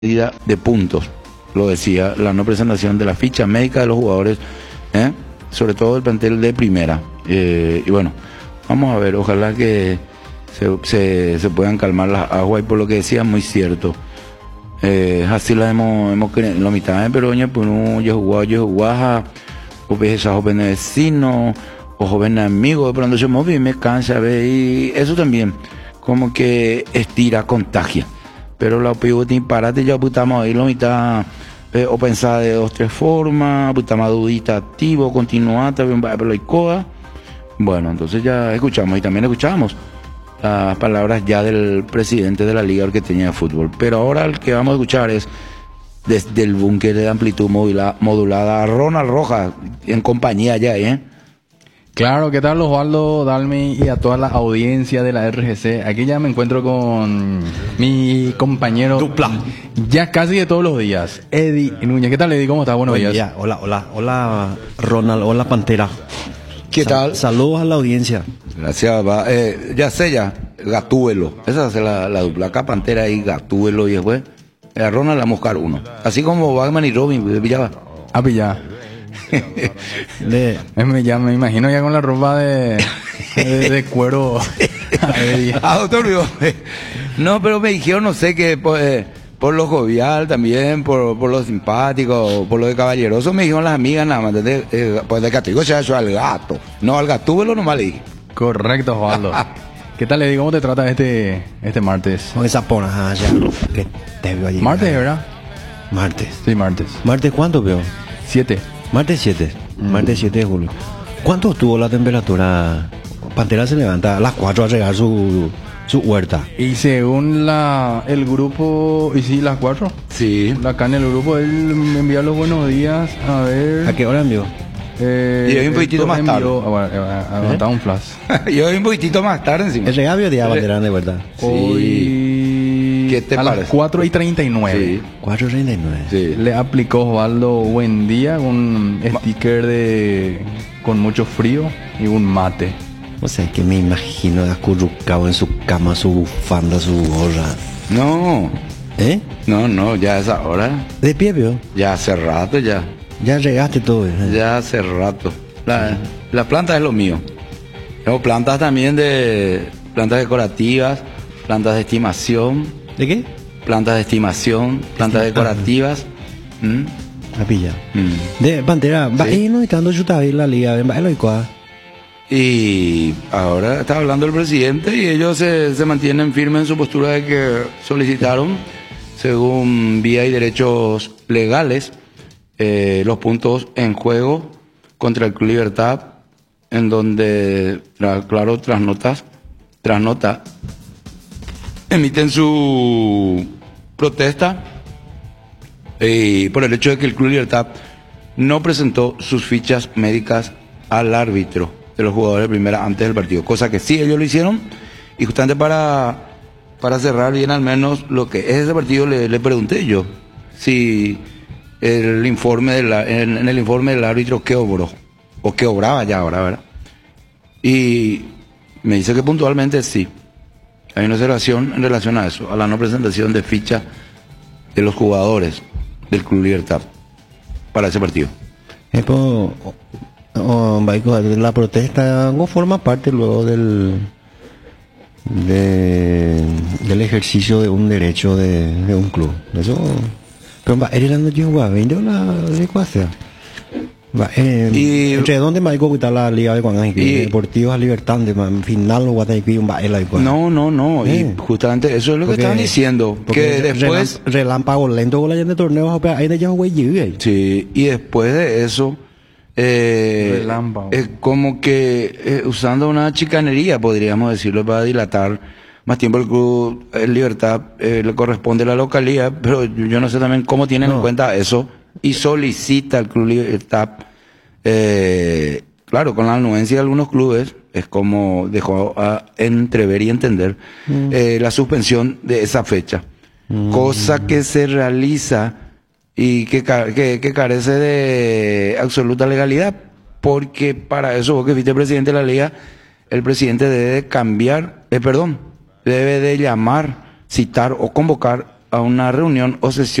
medida de puntos, lo decía, la no presentación de la ficha médica de los jugadores, sobre todo el plantel de primera. Y bueno, vamos a ver, ojalá que se puedan calmar las aguas, y por lo que decía, muy cierto. Así la hemos la mitad de Peroña, pues no, yo jugaba, o ves a jóvenes vecinos, o jóvenes amigos, de pronto yo me cansa, ¿ve? Y eso también, como que estira, contagia. Pero la opinión tiene parate, ya putamos ahí la mitad, o pensar de 2-3 formas, putamos dudita activo, continuata, pero hay coda. Bueno, entonces ya escuchamos, y también escuchamos las palabras ya del presidente de la Liga Orqueteña de Fútbol. Pero ahora el que vamos a escuchar es desde el búnker de amplitud modulada, a Ronald Rojas, en compañía ya, Claro, ¿qué tal Osvaldo, Dalmi y a toda la audiencia de la RGC? Aquí ya me encuentro con mi compañero dupla, ya casi de todos los días, Eddie Núñez. ¿Qué tal, Eddie? ¿Cómo estás? Buenos días. Día. Hola Ronald, hola Pantera. ¿Qué tal? Saludos a la audiencia. Gracias, va. Ya sé ya, Gatúbelo. Esa es la dupla. Acá Pantera y Gatúbelo, y después a Ronald la buscar uno. Así como Batman y Robin, pillaba. Ah, pillaba. Me imagino ya con la ropa de cuero. Doctor, no, pero me dijeron, no sé, que por lo jovial también, por lo simpático, por lo de caballeroso, me dijeron las amigas nada más, pues de castigo se ha hecho al gato, no al gatúbelo nomás le dije. Correcto, Osvaldo. ¿Qué tal, Eddie? ¿Cómo te trata este martes? Con esa pona, ya que te veo allí. Martes, ¿verdad? Martes. Sí, martes. ¿Martes cuánto veo? 7. Martes 7. Martes 7 de julio. ¿Cuánto estuvo la temperatura? Pantera se levanta a las 4 a regar su huerta. Y según el grupo, y sí, las 4. Sí. Acá en el grupo, él me envía los buenos días. A ver. ¿A qué hora envió? Y hoy un poquitito más tarde. Aguantaba un flash. Y hoy un poquitito más tarde encima. El regalo de Banderán, de verdad. Hoy. ¿Qué te parece? Las 4:39. Sí. 4:39. Sí. Le aplicó Osvaldo buen día, un sticker con mucho frío y un mate. O sea, que me imagino acurrucado en su cama, su bufanda, su gorra. No. No, ya a esa hora. ¿De pie, veo? Ya hace rato ya. Ya regaste todo. Ya hace rato. La planta es lo mío. Tengo plantas también plantas decorativas, plantas de estimación. ¿De qué? Plantas de estimación, plantas decorativas. La pilla. De Pantera, va Sí. no estando chuta en la liga, va lo igual. Y ahora está hablando el presidente y ellos se mantienen firmes en su postura de que solicitaron, según vía y derechos legales, los puntos en juego contra el Club Libertad, en donde, claro, Trasnota emiten su protesta por el hecho de que el Club Libertad no presentó sus fichas médicas al árbitro de los jugadores de primera antes del partido, cosa que sí ellos lo hicieron. Y justamente para cerrar bien al menos lo que es ese partido, le pregunté yo si en el informe del árbitro qué obró o qué obraba ya ahora, ¿verdad? Y me dice que puntualmente sí hay una observación en relación a eso, a la no presentación de ficha de los jugadores del Club Libertad para ese partido. La protesta no forma parte luego del ejercicio de un derecho de un club. Eso, pero va heredando yo vendo la ecuación. Y entre dónde me digo que la liga de Guanajuato, Deportivos Libertad, final o Guanajuato un baile igual. No, y justamente eso es lo que estaban diciendo, que después relámpago lento con la gente de torneos, pero ahí ya güey. Sí, y después de eso es como que usando una chicanería, podríamos decirlo, para dilatar más tiempo el Club Libertad, le corresponde a la localidad, pero yo no sé también cómo tienen en cuenta eso, y solicita al Club Libertad, claro, con la anuencia de algunos clubes, es como dejó a entrever y entender la suspensión de esa fecha, cosa que se realiza y que carece de absoluta legalidad, porque para eso, vos que fuiste presidente de la liga, el presidente debe de cambiar, debe de llamar, citar o convocar a una reunión o sesión